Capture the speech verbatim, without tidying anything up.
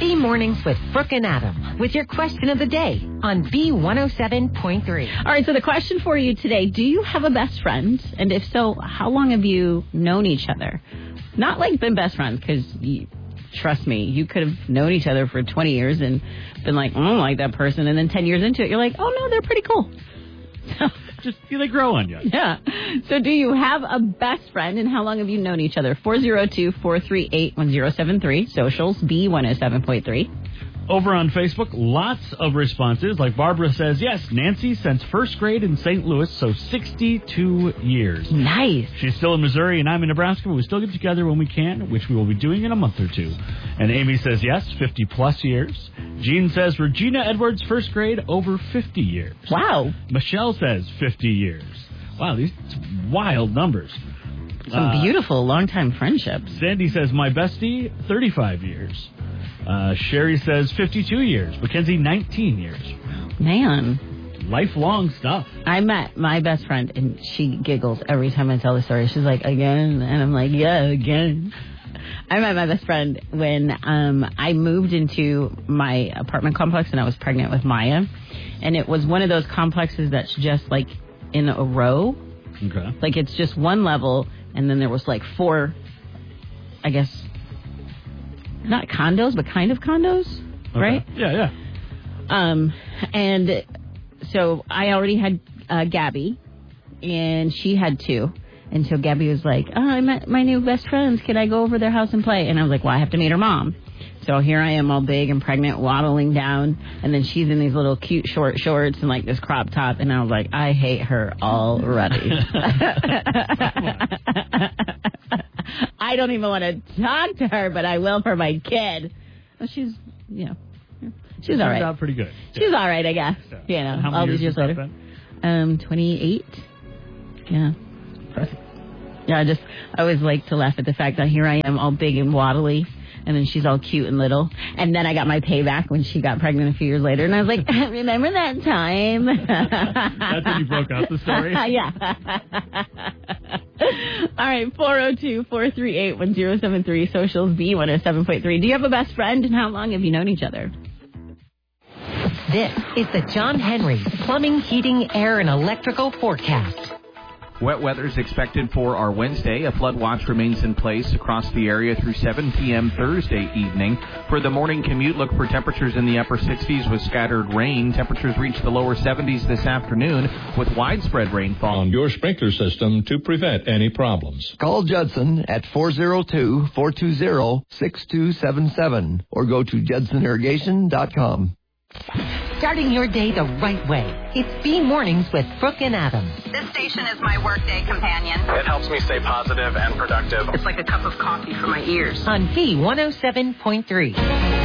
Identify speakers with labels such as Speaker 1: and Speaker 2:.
Speaker 1: B Mornings with Brooke and Adam with your question of the day on B one oh seven point three.
Speaker 2: All right, so the question for you today, do you have a best friend? And if so, how long have you known each other? Not like been best friends, because trust me, you could have known each other for twenty years and been like, I don't like that person. And then ten years into it, you're like, oh, no, they're pretty cool. So,
Speaker 3: just they grow on you.
Speaker 2: Yeah. So do you have a best friend, and how long have you known each other? four oh two, four three eight, one oh seven three. Socials, B one oh seven point three.
Speaker 3: Over on Facebook, lots of responses. Like Barbara says, yes, Nancy since first grade in Saint Louis, so sixty-two years.
Speaker 2: Nice.
Speaker 3: She's still in Missouri, and I'm in Nebraska, but we still get together when we can, which we will be doing in a month or two. And Amy says, yes, fifty-plus years. Jean says, Regina Edwards, first grade, over fifty years.
Speaker 2: Wow.
Speaker 3: Michelle says, fifty years. Wow, these wild numbers.
Speaker 2: Some uh, beautiful long-time friendships.
Speaker 3: Sandy says, my bestie, thirty-five years. Uh, Sherry says fifty-two years. Mackenzie, nineteen years.
Speaker 2: Man.
Speaker 3: Lifelong stuff.
Speaker 2: I met my best friend, and she giggles every time I tell the story. She's like, again? And I'm like, yeah, again. I met my best friend when um, I moved into my apartment complex, and I was pregnant with Maya. And it was one of those complexes that's just, like, in a row.
Speaker 3: Okay.
Speaker 2: Like, it's just one level, and then there was, like, four, I guess... not condos, but kind of condos,
Speaker 3: okay.
Speaker 2: Right?
Speaker 3: Yeah, yeah.
Speaker 2: Um, and so I already had uh, Gabby, and she had two. And so Gabby was like, oh, I met my new best friends. Can I go over their house and play? And I was like, well, I have to meet her mom. So here I am all big and pregnant, waddling down. And then she's in these little cute short shorts and like this crop top. And I was like, I hate her already. I don't even want to talk to her, but I will for my kid. Well, she's, you know, she's all right.
Speaker 3: Turned out pretty good.
Speaker 2: She's yeah. all right, I guess. Yeah. You know,
Speaker 3: how many
Speaker 2: all
Speaker 3: years
Speaker 2: these years later. Um, twenty-eight. Yeah.
Speaker 3: Perfect.
Speaker 2: Yeah, I just, I always like to laugh at the fact that here I am all big and waddly, and then she's all cute and little. And then I got my payback when she got pregnant a few years later, and I was like, remember that time?
Speaker 3: That's when you broke out the story?
Speaker 2: Yeah. All right, four oh two, four three eight, one oh seven three, socials B one oh seven point three. Do you have a best friend, and how long have you known each other?
Speaker 1: This is the John Henry Plumbing, Heating, Air, and Electrical Forecast.
Speaker 4: Wet weather is expected for our Wednesday. A flood watch remains in place across the area through seven p.m. Thursday evening. For the morning commute, look for temperatures in the upper sixties with scattered rain. Temperatures reach the lower seventies this afternoon with widespread rainfall
Speaker 5: on your sprinkler system to prevent any problems.
Speaker 6: Call Judson at four oh two, four two zero, six two seven seven or go to judson irrigation dot com.
Speaker 1: Starting your day the right way. It's B Mornings with Brooke and Adam.
Speaker 7: This station is my workday companion.
Speaker 8: It helps me stay positive and productive.
Speaker 7: It's like a cup of coffee for my ears.
Speaker 1: On B one oh seven point three.